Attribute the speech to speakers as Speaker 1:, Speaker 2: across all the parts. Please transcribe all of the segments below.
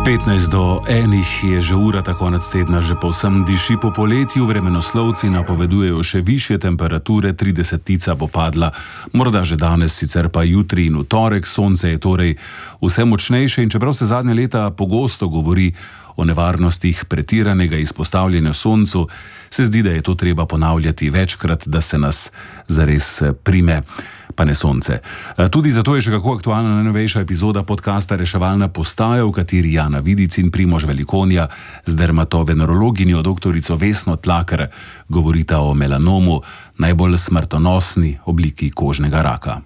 Speaker 1: 15 do 1 je že ura, ta konec tedna že povsem diši po poletju, vremenoslovci napovedujejo še višje temperature, 30 bo padla, morda že danes, sicer pa jutri in v torek. Sonce je torej vse močnejše in čeprav se zadnje leta pogosto govori o nevarnostih pretiranega izpostavljanja soncu, se zdi, da je to treba ponavljati večkrat, da se nas zares prime, pa ne sonce. Tudi zato je še kako aktualna najnovejša epizoda podcasta Reševalna postaja, v kateri Jana Vidic in Primož Velikonja z dermatovenerologinjo doktorico Vesno Tlaker govorita o melanomu, najbolj smrtonosni obliki kožnega raka.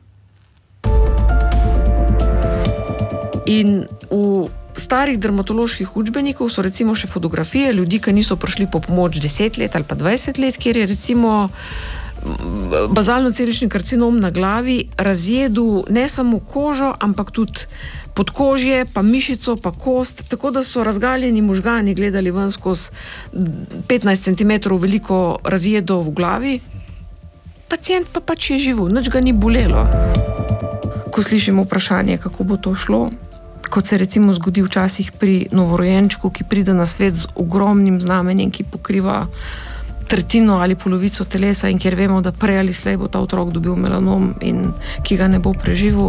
Speaker 2: In v starih dermatoloških učbenikov so recimo še fotografije ljudi, ki niso prišli po pomoč 10 let ali pa 20 let, kjer je recimo bazalno-celični karcinom na glavi razjedel ne samo kožo, ampak tudi podkožje, pa mišico, pa kost, tako da so razgaljeni možgani gledali ven skozi 15 cm veliko razjedo v glavi. Pacient pa pač je živel, nič ga ni bolelo. Ko slišimo vprašanje, kako bo to šlo, kot se recimo zgodi včasih pri novorojenčku, ki pride na svet z ogromnim znamenjem, ki pokriva tretjino ali polovico telesa in kjer vemo, da prej ali slej bo ta otrok dobil melanom in ki ga ne bo preživel.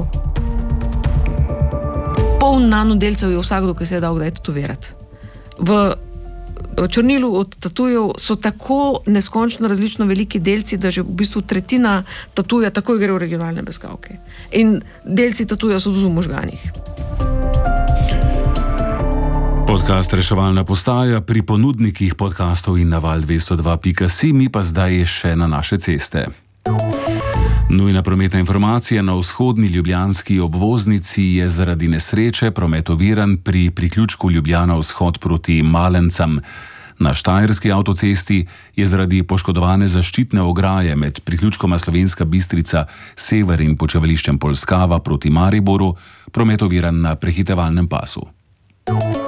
Speaker 2: Poln nanodelcev je vsakdo, ki se je dal kdaj tetovirati. V črnilu od tatujev so tako neskončno različno veliki delci, da že v bistvu tretjina tatuja takoj gre v regionalne bezkavke. In delci tatuja so tudi v možganih.
Speaker 1: Podcast Reševalna postaja pri ponudnikih podcastov in na val202.si, mi pa zdaj še na naše ceste. Nujna prometna informacija: na vzhodni ljubljanski obvoznici je zaradi nesreče promet oviran pri priključku Ljubljana vzhod proti Malencam. Na Štajerski avtocesti je zaradi poškodovane zaščitne ograje med priključkoma Slovenska Bistrica Sever in počevališčem Polskava proti Mariboru promet oviran na prehitevalnem pasu.